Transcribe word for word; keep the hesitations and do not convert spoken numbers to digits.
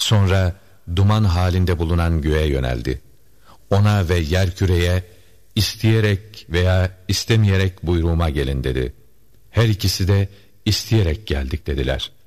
Sonra duman halinde bulunan göğe yöneldi. Ona ve yerküreye isteyerek veya istemeyerek buyruğuma gelin dedi. Her ikisi de isteyerek geldik dediler.